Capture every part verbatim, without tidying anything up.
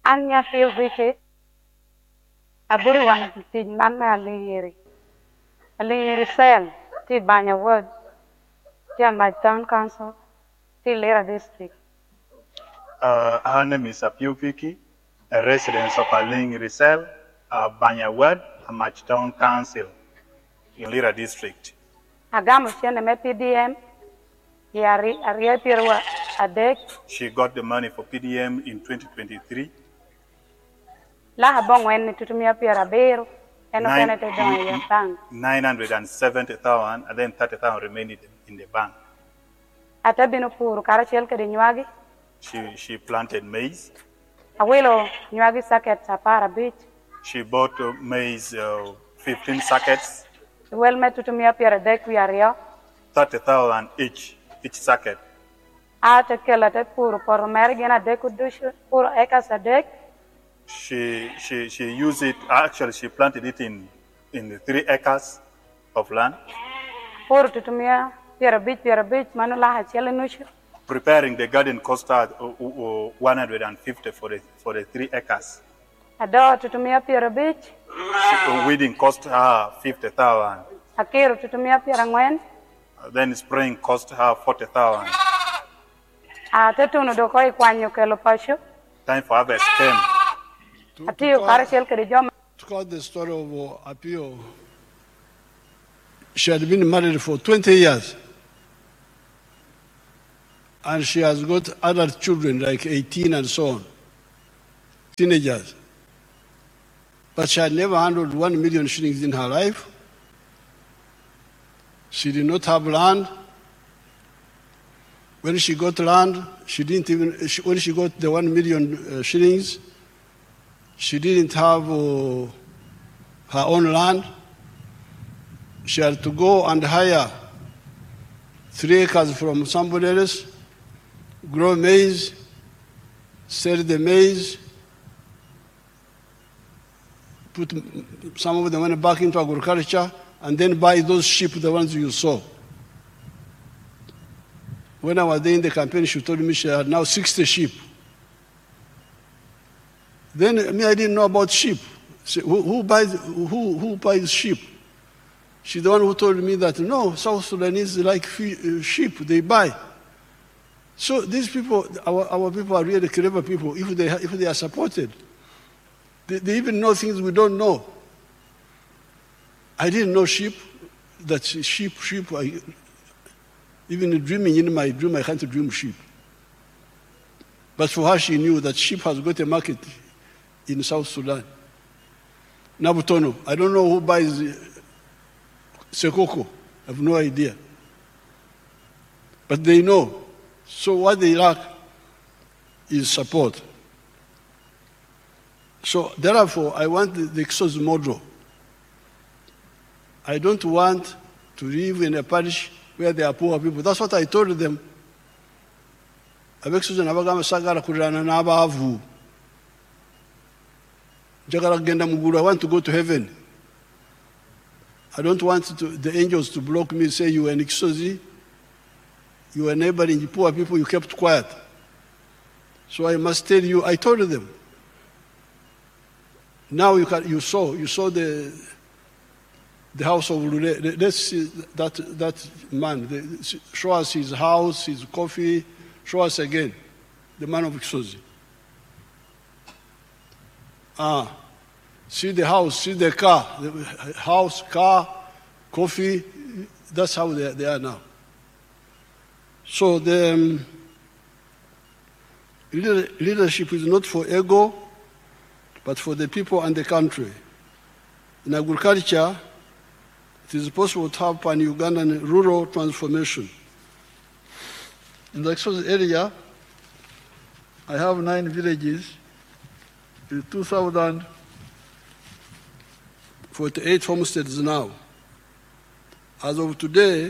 Anya feel wicked. Aburi wana ti mama aliyeri. Aliyeri sel. Ti banya word. Ti my town council. Ti Lira district. Uh, her name is Apio Vicky, a resident of Aling Risel, uh, Banya Ward, Amach Town Council in Lira district. Agamu shene me P D M. Yari ariya pirwa adek. She got the money for P D M in twenty twenty-three. La habong wen tutumia pira beru. Eno kene te don ya bank. nine hundred seventy thousand and then thirty thousand remained in the bank. Ata binu puru kara chel kede nyuagi. She, she planted maize. Awilo nyuagi saket sapara beach. She bought uh, maize, uh, fifteen sackets. Well me tutumia pira dek wiario. thirty thousand each, each sacket. Ata kela te puru por mergena deku dushu puru ekasa dek. She, she, she used it, actually she planted it in, in the three acres of land. Puru tutumia pira beach pira beach manula ha chele nushu. Preparing the garden cost her uh, uh, one hundred fifty for the, for the three acres. Ado tutumia pira beach. She, uh, weeding cost her fifty thousand. Akiru tutumia pira ngwen. Uh, then spraying cost her forty thousand. Ata tunu doko ikwanyo kelo pashu. Time for harvest came. Atiyo kara chel kede joma. To cut the story of uh, Apio, she had been married for twenty years. And she has got other children, like eighteen and so on, teenagers. But she had never handled one million shillings in her life. She did not have land. When she got land, she didn't even, she, when she got the one million uh, shillings, she didn't have uh, her own land. She had to go and hire three acres from somebody else, grow maize, sell the maize, put some of the money back into agriculture, and then buy those sheep, the ones you saw. When I was there in the campaign, she told me she had now sixty sheep. Then me, I didn't know about sheep. So who, who buys who who buys sheep? She's the one who told me that no, South Sudanese like sheep, they buy. So these people, our, our people are really clever people if they, if they are supported. They, they even know things we don't know. I didn't know sheep, that sheep, sheep, I, even dreaming in my dream, I can't dream sheep. But for her, she knew that sheep has got a market in South Sudan. Nabutono, I don't know who buys Sekoko, I have no idea. But they know. So what they lack is support. So therefore, I want the, the Exos model. I don't want to live in a parish where there are poor people. That's what I told them. I want to go to heaven. I don't want to, the angels to block me, say you are an Exosi, you are neighboring poor people, you kept quiet. So I must tell you, I told them. Now you can, you saw, you saw the the house of Lule. Let's see that that man. The, show us his house, his coffee. Show us again, the man of Exosi. Ah, see the house, see the car, the house, car, coffee. That's how they, they are now. So the um, leadership is not for ego, but for the people and the country. In agriculture, it is possible to have pan-Ugandan rural transformation. In the Exos area, I have nine villages with two thousand forty-eight homesteads now. As of today,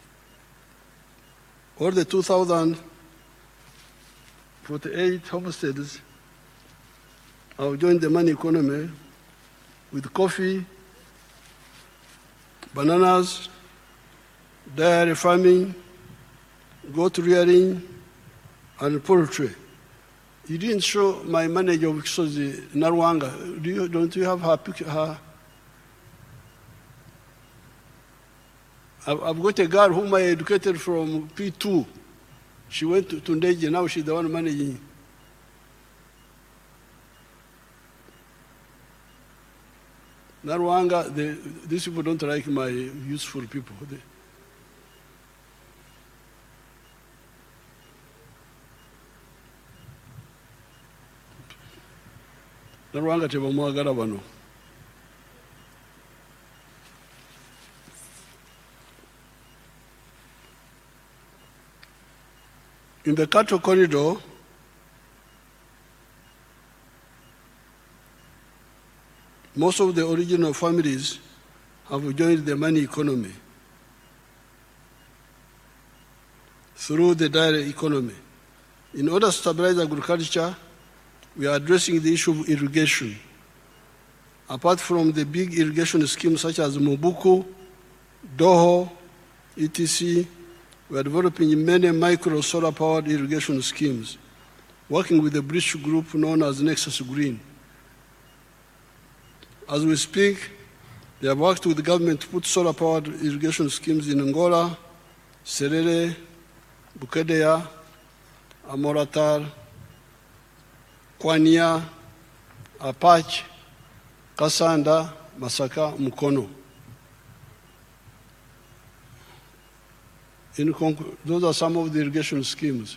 all the two thousand forty-eight homesteads have joined the money economy with coffee, bananas, dairy farming, goat rearing, and poultry. You didn't show my manager of Kisozi, Narwanga. Do you, don't you have her picture? Her? I've, I've got a girl whom I educated from P two. She went to Tundeji, now she's the one managing. Narwanga, the, these people don't like my useful people. They, Narwanga tebamwagala bano. In the cattle corridor, most of the original families have joined the money economy through the dairy economy. In order to stabilize agriculture, we are addressing the issue of irrigation. Apart from the big irrigation schemes such as Mobuku, Doho, et cetera, we are developing many micro solar powered irrigation schemes, working with the British group known as Nexus Green. As we speak, they have worked with the government to put solar powered irrigation schemes in Angola, Serere, Bukedea, Amoratar, Kwanya, Apache, Kasanda, Masaka, Mukono. In those are some of the irrigation schemes.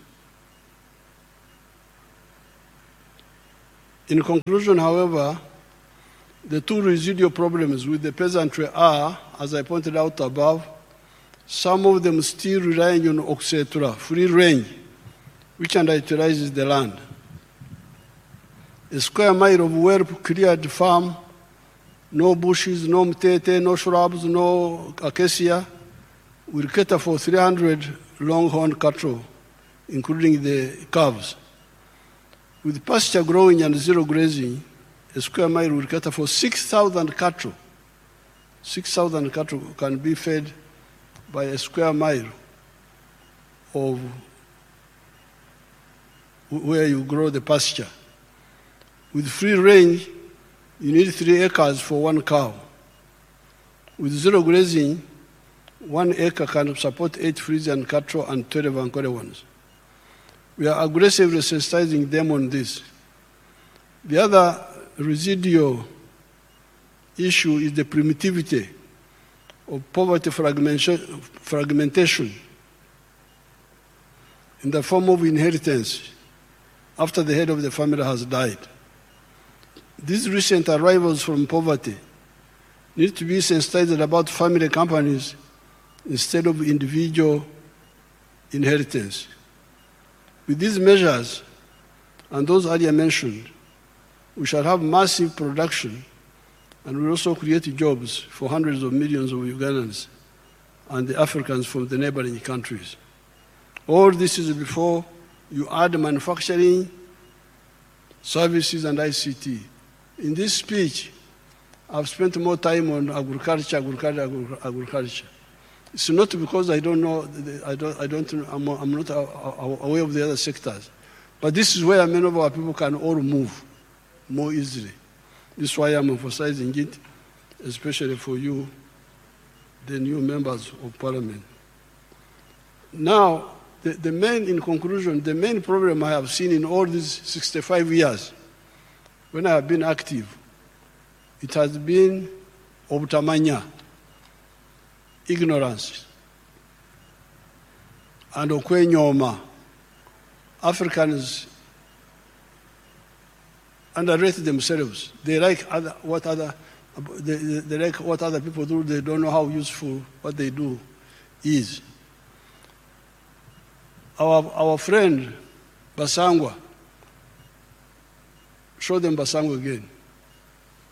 In conclusion, however, the two residual problems with the peasantry are, as I pointed out above, some of them still relying on Oxetura, free range, which underutilizes the land. A square mile of well-cleared farm, no bushes, no mtete, no shrubs, no acacia, will cater for three hundred longhorn cattle, including the calves. With pasture growing and zero grazing, a square mile will cater for six thousand cattle. six thousand cattle can be fed by a square mile of where you grow the pasture. With free range, you need three acres for one cow. With zero grazing, one acre can support eight Frisian cattle and twelve Ankole ones. We are aggressively sensitizing them on this. The other residual issue is the primitivity of poverty fragmentation in the form of inheritance after the head of the family has died. These recent arrivals from poverty need to be sensitized about family companies instead of individual inheritance. With these measures and those earlier mentioned, we shall have massive production and will also create jobs for hundreds of millions of Ugandans and the Africans from the neighboring countries. All this is before you add manufacturing, services, and I C T. In this speech, I've spent more time on agriculture, agriculture, agriculture. It's not because I don't know, I don't, I don't, I'm, I'm not aware of the other sectors. But this is where many of our people can all move more easily. This is why I'm emphasizing it, especially for you, the new members of parliament. Now, the, the main, in conclusion, the main problem I have seen in all these sixty-five years, when I have been active, it has been obutamanya, ignorance, and okwenyoma. Africans underrate themselves. They like other, what other, they, they like what other people do. They don't know how useful what they do is. Our, our friend Basangwa, show them Basangwa again.